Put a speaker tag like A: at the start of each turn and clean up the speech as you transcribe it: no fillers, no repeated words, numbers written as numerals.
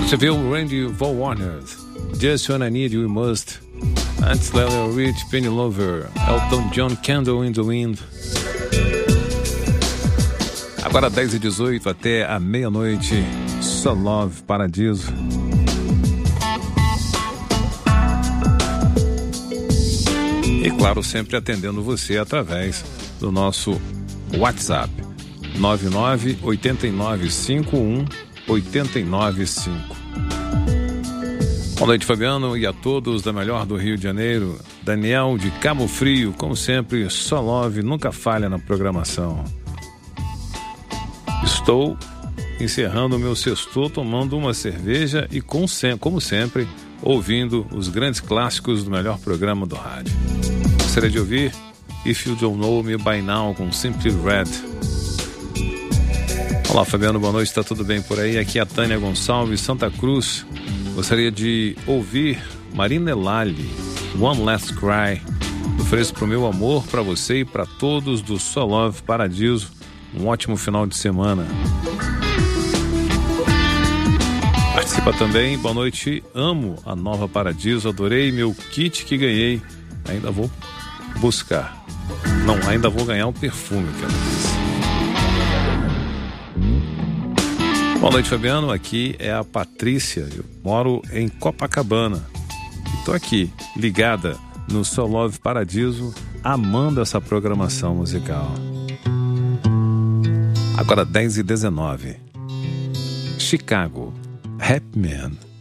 A: Você viu o Randy Von Warner, Just When I Need You Must. Antes, Lionel Rich, Penny Lover, Elton John, Candle in the Wind. Agora 10h18 até a meia-noite, só Love Paradiso. E claro, sempre atendendo você através do nosso WhatsApp 998951-895. Boa noite, Fabiano, e a todos da melhor do Rio de Janeiro. Daniel de Cabo Frio, como sempre, só Love, nunca falha na programação. Estou encerrando o meu sextou, tomando uma cerveja e, como sempre, ouvindo os grandes clássicos do melhor programa do rádio. Gostaria de ouvir If You Don't Know Me By Now com Simply Red. Olá, Fabiano, boa noite, está tudo bem por aí? Aqui é a Tânia Gonçalves, Santa Cruz. Gostaria de ouvir Marina Elali, One Last Cry. Ofereço pro meu amor, para você e para todos do Só Love Paradiso. Um ótimo final de semana. Participa também, boa noite, amo a Nova Paradiso, adorei meu kit que ganhei. Ainda vou buscar. Não, ainda vou ganhar um perfume, que ela disse. Boa noite, Fabiano. Aqui é a Patrícia. Eu moro em Copacabana. Estou aqui, ligada no Só Love Paradiso, amando essa programação musical. Agora 10h19. Chicago, Rap Man.